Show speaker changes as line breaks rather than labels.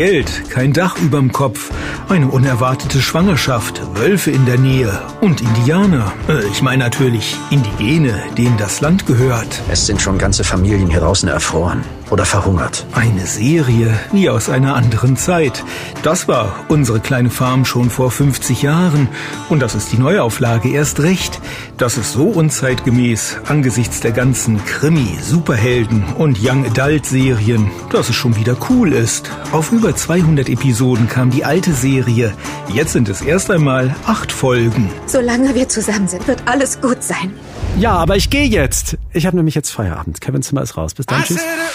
Geld, kein Dach überm Kopf, eine unerwartete Schwangerschaft, Wölfe in der Nähe und Indianer. Ich meine natürlich Indigene, denen das Land gehört.
Es sind schon ganze Familien hier draußen erfroren oder verhungert.
Eine Serie wie aus einer anderen Zeit. Das war unsere kleine Farm schon vor 50 Jahren. Und das ist die Neuauflage erst recht. Das ist so unzeitgemäß angesichts der ganzen Krimi, Superhelden und Young Adult Serien, dass es schon wieder cool ist. Auf über 200 Episoden kam die alte Serie. Jetzt sind es erst einmal 8 Folgen.
Solange wir zusammen sind, wird alles gut sein.
Ja, aber ich gehe jetzt. Ich habe nämlich jetzt Feierabend. Kevin Zimmer ist raus. Bis dann, tschüss.